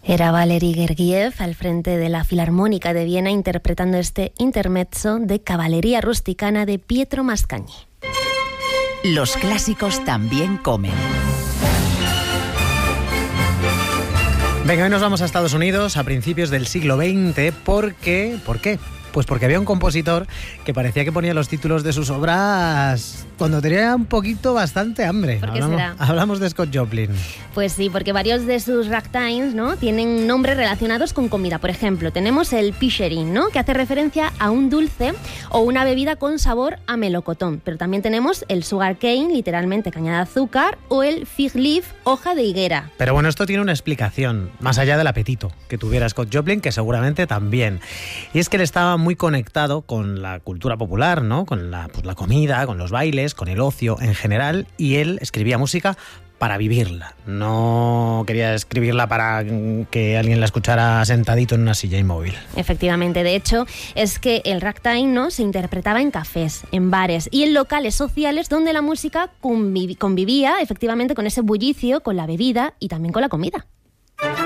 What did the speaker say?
Era Valery Gergiev al frente de la Filarmónica de Viena interpretando este intermezzo de Caballería Rusticana de Pietro Mascagni. Los clásicos también comen. Venga, hoy nos vamos a Estados Unidos a principios del siglo XX. ¿Por qué? Pues porque había un compositor que parecía que ponía los títulos de sus obras cuando tenía un poquito bastante hambre. ¿Por qué será? Hablamos de Scott Joplin. Pues sí, porque varios de sus ragtimes, ¿no?, tienen nombres relacionados con comida. Por ejemplo, tenemos el Pisherin, ¿no?, que hace referencia a un dulce o una bebida con sabor a melocotón. Pero también tenemos el Sugar Cane, literalmente caña de azúcar, o el Fig Leaf, hoja de higuera. Pero bueno, esto tiene una explicación, más allá del apetito que tuviera Scott Joplin, que seguramente también. Y es que él estaba muy conectado con la cultura popular, ¿no?, con la comida, con los bailes, con el ocio en general, y él escribía música para vivirla. No quería escribirla para que alguien la escuchara sentadito en una silla inmóvil. Efectivamente, de hecho, es que el ragtime, ¿no?, se interpretaba en cafés, en bares y en locales sociales donde la música convivía efectivamente con ese bullicio, con la bebida y también con la comida.